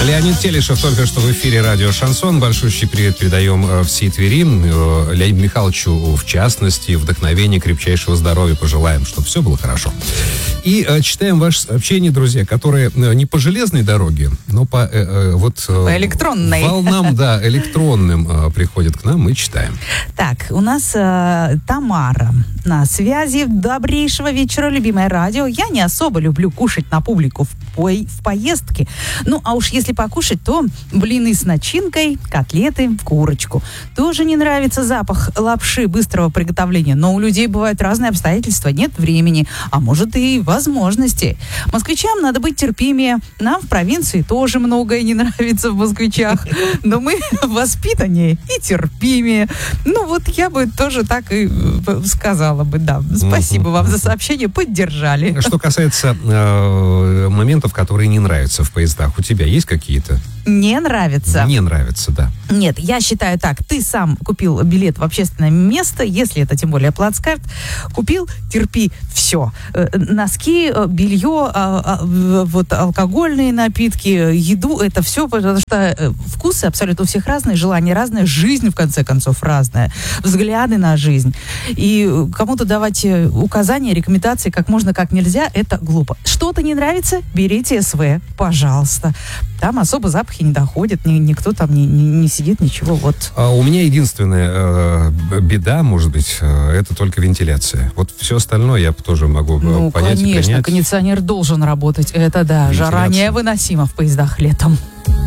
Леонид Телешев только что в эфире радио «Шансон». Большущий привет передаем всей Твери. Леониду Михайловичу, в частности, вдохновения, крепчайшего здоровья пожелаем, чтобы все было хорошо. И читаем ваши сообщения, друзья, которые не по железной дороге, но по по электронной. Волнам, да, электронным приходят к нам, мы читаем. Так, у нас Тамара на связи. Добрейшего вечера, любимое радио. Я не особо люблю кушать на публику в поездке. Ну, а уж если покушать, то блины с начинкой, котлеты, курочку. Тоже не нравится запах лапши быстрого приготовления, но у людей бывают разные обстоятельства, нет времени, а может и возможностей. Москвичам надо быть терпимее. Нам в провинции тоже многое не нравится в москвичах, но мы воспитаннее и терпимее. Ну, вот я бы тоже так и сказала бы, да. Спасибо вам за сообщение, поддержали. Что касается моментов, которые не нравятся в поездах, у тебя есть какие-то? Не нравится. Не нравится, да. Нет, я считаю так. Ты сам купил билет в общественное место, если это тем более плацкарт, купил, терпи, все. Носки, белье, вот алкогольные напитки, еду, это все, потому что вкусы абсолютно у всех разные, желания разные, жизнь, в конце концов, разная, взгляды на жизнь. И кому-то давать указания, рекомендации как можно, как нельзя, это глупо. Что-то не нравится, берите СВ, пожалуйста. Там особо запахи не доходят, никто там не сидит, ничего. Вот. У меня единственная беда, может быть, это только вентиляция. Вот все остальное я тоже могу понять и принять. Конечно, кондиционер должен работать, это да, жара невыносима в поездах летом.